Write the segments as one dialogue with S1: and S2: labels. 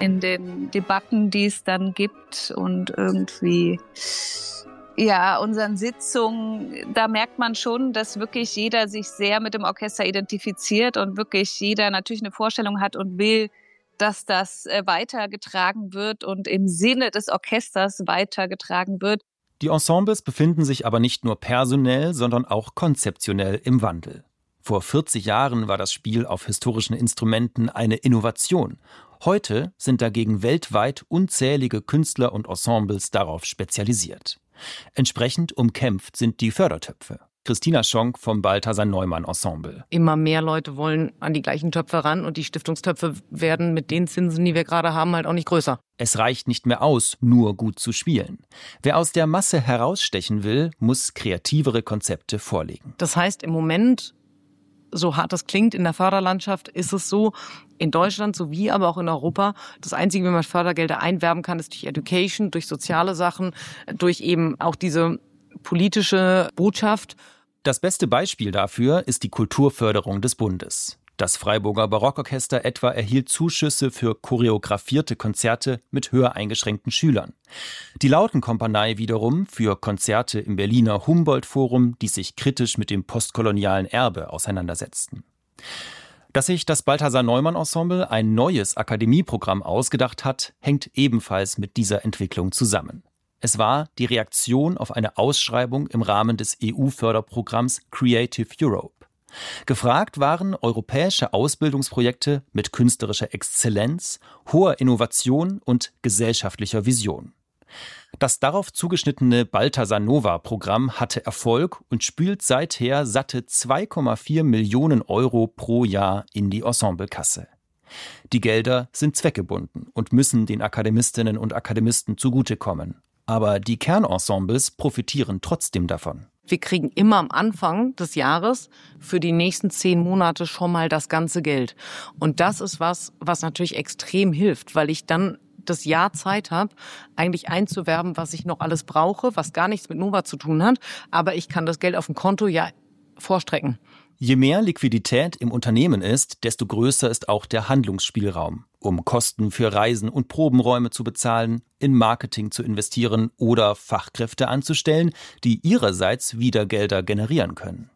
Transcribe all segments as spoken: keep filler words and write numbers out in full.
S1: in den Debatten, die es dann gibt und irgendwie, ja, unseren Sitzungen, da merkt man schon, dass wirklich jeder sich sehr mit dem Orchester identifiziert und wirklich jeder natürlich eine Vorstellung hat und will, dass das weitergetragen wird und im Sinne des Orchesters weitergetragen wird.
S2: Die Ensembles befinden sich aber nicht nur personell, sondern auch konzeptionell im Wandel. Vor vierzig Jahren war das Spiel auf historischen Instrumenten eine Innovation. Heute sind dagegen weltweit unzählige Künstler und Ensembles darauf spezialisiert. Entsprechend umkämpft sind die Fördertöpfe. Christina Schonk vom Balthasar Neumann Ensemble.
S3: Immer mehr Leute wollen an die gleichen Töpfe ran und die Stiftungstöpfe werden mit den Zinsen, die wir gerade haben, halt auch nicht größer.
S2: Es reicht nicht mehr aus, nur gut zu spielen. Wer aus der Masse herausstechen will, muss kreativere Konzepte vorlegen.
S3: Das heißt, im Moment, so hart das klingt, in der Förderlandschaft ist es so, in Deutschland sowie aber auch in Europa, das Einzige, wie man Fördergelder einwerben kann, ist durch Education, durch soziale Sachen, durch eben auch diese politische Botschaft.
S2: Das beste Beispiel dafür ist die Kulturförderung des Bundes. Das Freiburger Barockorchester etwa erhielt Zuschüsse für choreografierte Konzerte mit höher eingeschränkten Schülern. Die Lautenkompanie wiederum für Konzerte im Berliner Humboldt-Forum, die sich kritisch mit dem postkolonialen Erbe auseinandersetzten. Dass sich das Balthasar Neumann Ensemble ein neues Akademieprogramm ausgedacht hat, hängt ebenfalls mit dieser Entwicklung zusammen. Es war die Reaktion auf eine Ausschreibung im Rahmen des E U-Förderprogramms Creative Europe. Gefragt waren europäische Ausbildungsprojekte mit künstlerischer Exzellenz, hoher Innovation und gesellschaftlicher Vision. Das darauf zugeschnittene Balthasar Nova-Programm hatte Erfolg und spült seither satte zwei Komma vier Millionen Euro pro Jahr in die Ensemblekasse. Die Gelder sind zweckgebunden und müssen den Akademistinnen und Akademisten zugutekommen. Aber die Kernensembles profitieren trotzdem davon.
S3: Wir kriegen immer am Anfang des Jahres für die nächsten zehn Monate schon mal das ganze Geld. Und das ist was, was natürlich extrem hilft, weil ich dann das Jahr Zeit habe, eigentlich einzuwerben, was ich noch alles brauche, was gar nichts mit Nova zu tun hat. Aber ich kann das Geld auf dem Konto ja vorstrecken.
S2: Je mehr Liquidität im Unternehmen ist, desto größer ist auch der Handlungsspielraum, um Kosten für Reisen und Probenräume zu bezahlen, in Marketing zu investieren oder Fachkräfte anzustellen, die ihrerseits wieder Gelder generieren können.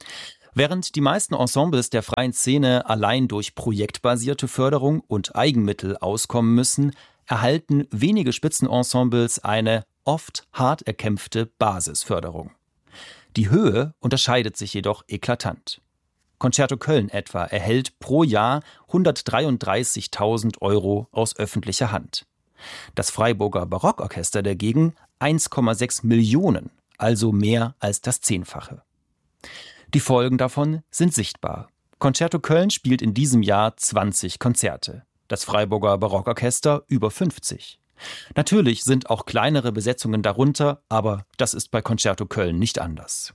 S2: Während die meisten Ensembles der freien Szene allein durch projektbasierte Förderung und Eigenmittel auskommen müssen, erhalten wenige Spitzenensembles eine oft hart erkämpfte Basisförderung. Die Höhe unterscheidet sich jedoch eklatant. Concerto Köln etwa erhält pro Jahr hundertdreiunddreißigtausend Euro aus öffentlicher Hand. Das Freiburger Barockorchester dagegen eins Komma sechs Millionen, also mehr als das Zehnfache. Die Folgen davon sind sichtbar. Concerto Köln spielt in diesem Jahr zwanzig Konzerte, das Freiburger Barockorchester über fünfzig. Natürlich sind auch kleinere Besetzungen darunter, aber das ist bei Concerto Köln nicht anders.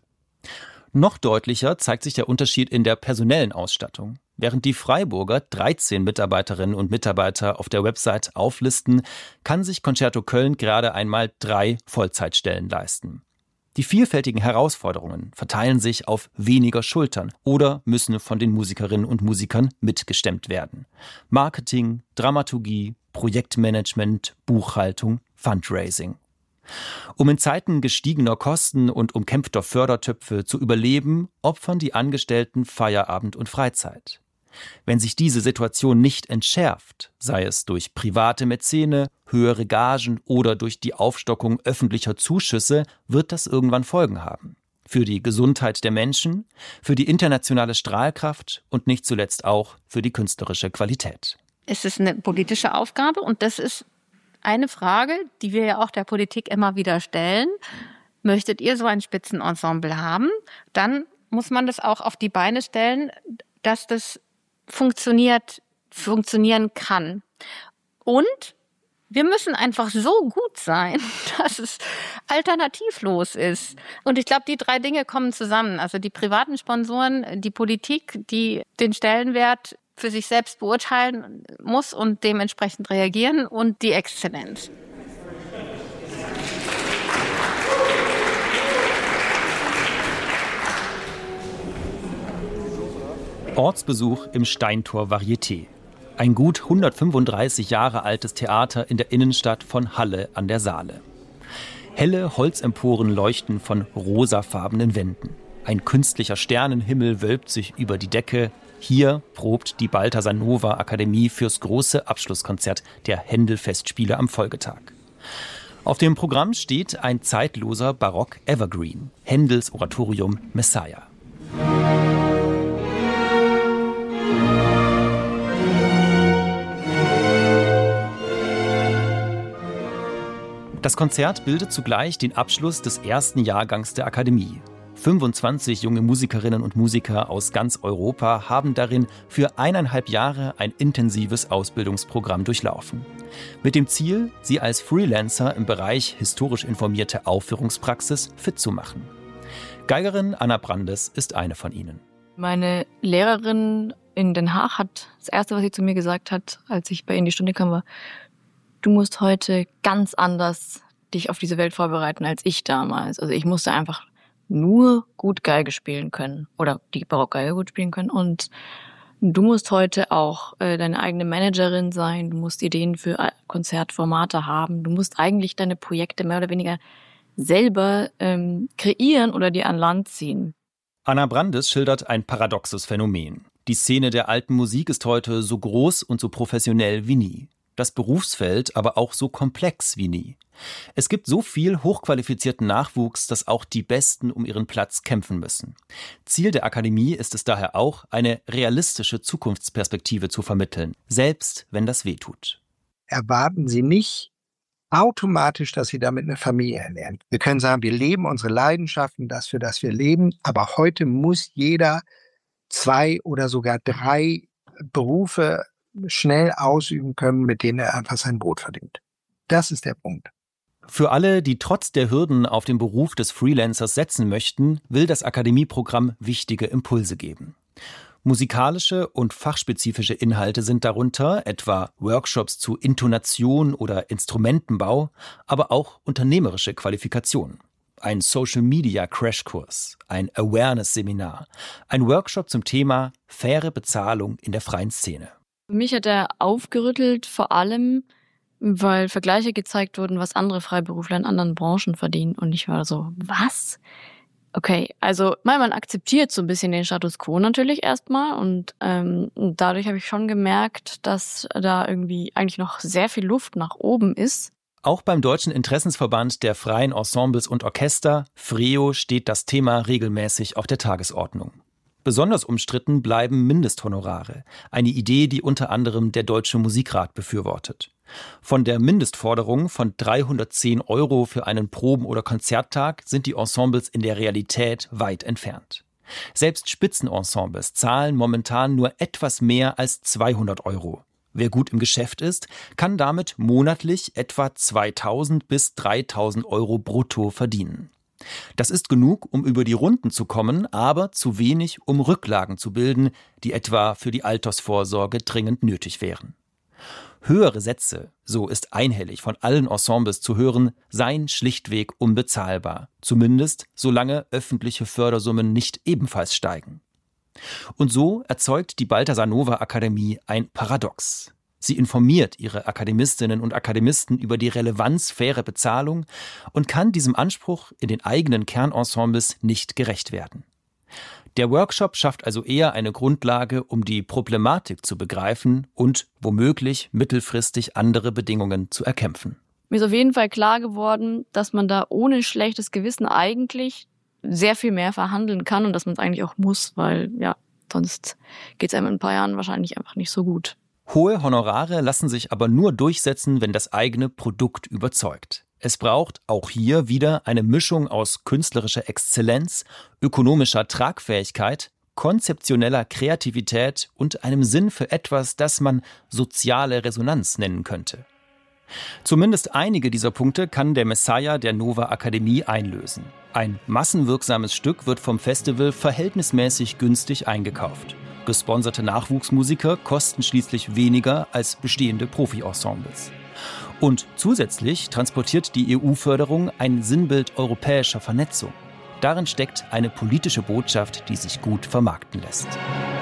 S2: Noch deutlicher zeigt sich der Unterschied in der personellen Ausstattung. Während die Freiburger dreizehn Mitarbeiterinnen und Mitarbeiter auf der Website auflisten, kann sich Concerto Köln gerade einmal drei Vollzeitstellen leisten. Die vielfältigen Herausforderungen verteilen sich auf weniger Schultern oder müssen von den Musikerinnen und Musikern mitgestemmt werden. Marketing, Dramaturgie, Projektmanagement, Buchhaltung, Fundraising. Um in Zeiten gestiegener Kosten und umkämpfter Fördertöpfe zu überleben, opfern die Angestellten Feierabend und Freizeit. Wenn sich diese Situation nicht entschärft, sei es durch private Mäzene, höhere Gagen oder durch die Aufstockung öffentlicher Zuschüsse, wird das irgendwann Folgen haben. Für die Gesundheit der Menschen, für die internationale Strahlkraft und nicht zuletzt auch für die künstlerische Qualität.
S4: Es ist eine politische Aufgabe und das ist eine Frage, die wir ja auch der Politik immer wieder stellen. Möchtet ihr so ein Spitzenensemble haben? Dann muss man das auch auf die Beine stellen, dass das funktioniert, funktionieren kann. Und wir müssen einfach so gut sein, dass es alternativlos ist. Und ich glaube, die drei Dinge kommen zusammen. Also die privaten Sponsoren, die Politik, die den Stellenwert für sich selbst beurteilen muss und dementsprechend reagieren, und die Exzellenz.
S2: Ortsbesuch im Steintor Varieté. Ein gut hundertfünfunddreißig Jahre altes Theater in der Innenstadt von Halle an der Saale. Helle Holzemporen leuchten von rosafarbenen Wänden. Ein künstlicher Sternenhimmel wölbt sich über die Decke. Hier probt die Balthasar Nova Akademie fürs große Abschlusskonzert der Händel-Festspiele am Folgetag. Auf dem Programm steht ein zeitloser Barock-Evergreen, Händels Oratorium Messiah. Das Konzert bildet zugleich den Abschluss des ersten Jahrgangs der Akademie. fünfundzwanzig junge Musikerinnen und Musiker aus ganz Europa haben darin für eineinhalb Jahre ein intensives Ausbildungsprogramm durchlaufen. Mit dem Ziel, sie als Freelancer im Bereich historisch informierte Aufführungspraxis fit zu machen. Geigerin Anna Brandes ist eine von ihnen.
S5: Meine Lehrerin in Den Haag hat, das Erste, was sie zu mir gesagt hat, als ich bei ihr in die Stunde kam, war: Du musst heute ganz anders dich auf diese Welt vorbereiten als ich damals. Also ich musste einfach nur gut Geige spielen können oder die Barockgeige gut spielen können. Und du musst heute auch äh, deine eigene Managerin sein. Du musst Ideen für Konzertformate haben. Du musst eigentlich deine Projekte mehr oder weniger selber ähm, kreieren oder dir an Land ziehen.
S2: Anna Brandes schildert ein paradoxes Phänomen. Die Szene der alten Musik ist heute so groß und so professionell wie nie. Das Berufsfeld aber auch so komplex wie nie. Es gibt so viel hochqualifizierten Nachwuchs, dass auch die Besten um ihren Platz kämpfen müssen. Ziel der Akademie ist es daher auch, eine realistische Zukunftsperspektive zu vermitteln, selbst wenn das wehtut.
S6: Erwarten Sie nicht automatisch, dass Sie damit eine Familie ernähren. Wir können sagen, wir leben unsere Leidenschaften, das für das wir leben, aber heute muss jeder zwei oder sogar drei Berufe schnell ausüben können, mit denen er einfach sein Brot verdient. Das ist der Punkt.
S2: Für alle, die trotz der Hürden auf den Beruf des Freelancers setzen möchten, will das Akademieprogramm wichtige Impulse geben. Musikalische und fachspezifische Inhalte sind darunter, etwa Workshops zu Intonation oder Instrumentenbau, aber auch unternehmerische Qualifikationen. Ein Social-Media-Crashkurs, ein Awareness-Seminar, ein Workshop zum Thema faire Bezahlung in der freien Szene.
S5: Mich hat er aufgerüttelt, vor allem, weil Vergleiche gezeigt wurden, was andere Freiberufler in anderen Branchen verdienen. Und ich war so, was? Okay, also man akzeptiert so ein bisschen den Status quo natürlich erstmal. Und ähm, dadurch habe ich schon gemerkt, dass da irgendwie eigentlich noch sehr viel Luft nach oben ist.
S2: Auch beim Deutschen Interessensverband der freien Ensembles und Orchester, FREO, steht das Thema regelmäßig auf der Tagesordnung. Besonders umstritten bleiben Mindesthonorare, eine Idee, die unter anderem der Deutsche Musikrat befürwortet. Von der Mindestforderung von dreihundertzehn Euro für einen Proben- oder Konzerttag sind die Ensembles in der Realität weit entfernt. Selbst Spitzenensembles zahlen momentan nur etwas mehr als zweihundert Euro. Wer gut im Geschäft ist, kann damit monatlich etwa zweitausend bis dreitausend Euro brutto verdienen. Das ist genug, um über die Runden zu kommen, aber zu wenig, um Rücklagen zu bilden, die etwa für die Altersvorsorge dringend nötig wären. Höhere Sätze, so ist einhellig von allen Ensembles zu hören, seien schlichtweg unbezahlbar, zumindest solange öffentliche Fördersummen nicht ebenfalls steigen. Und so erzeugt die Balthasar Nova Akademie ein Paradox. Sie informiert ihre Akademistinnen und Akademisten über die Relevanz fairer Bezahlung und kann diesem Anspruch in den eigenen Kernensembles nicht gerecht werden. Der Workshop schafft also eher eine Grundlage, um die Problematik zu begreifen und womöglich mittelfristig andere Bedingungen zu erkämpfen.
S5: Mir ist auf jeden Fall klar geworden, dass man da ohne schlechtes Gewissen eigentlich sehr viel mehr verhandeln kann und dass man es eigentlich auch muss, weil ja, sonst geht es einem in ein paar Jahren wahrscheinlich einfach nicht so gut.
S2: Hohe Honorare lassen sich aber nur durchsetzen, wenn das eigene Produkt überzeugt. Es braucht auch hier wieder eine Mischung aus künstlerischer Exzellenz, ökonomischer Tragfähigkeit, konzeptioneller Kreativität und einem Sinn für etwas, das man soziale Resonanz nennen könnte. Zumindest einige dieser Punkte kann der Messiah der Nova Akademie einlösen. Ein massenwirksames Stück wird vom Festival verhältnismäßig günstig eingekauft. Gesponserte Nachwuchsmusiker kosten schließlich weniger als bestehende Profi-Ensembles. Und zusätzlich transportiert die E U-Förderung ein Sinnbild europäischer Vernetzung. Darin steckt eine politische Botschaft, die sich gut vermarkten lässt.